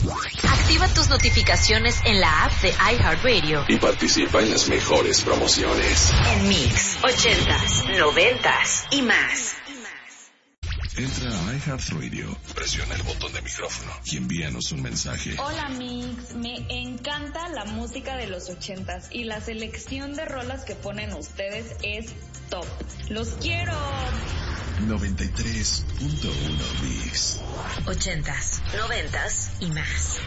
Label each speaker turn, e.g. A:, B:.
A: Activa tus notificaciones en la app de iHeartRadio
B: y participa en las mejores promociones.
A: En Mix, 80s, 90s y más.
B: Entra a iHeartRadio, presiona el botón de micrófono y envíanos un mensaje.
C: Hola Mix, me encanta la música de los 80s y la selección de rolas que ponen ustedes es top. ¡Los quiero!
B: 93.1 Mix.
A: 80s, 90s y más.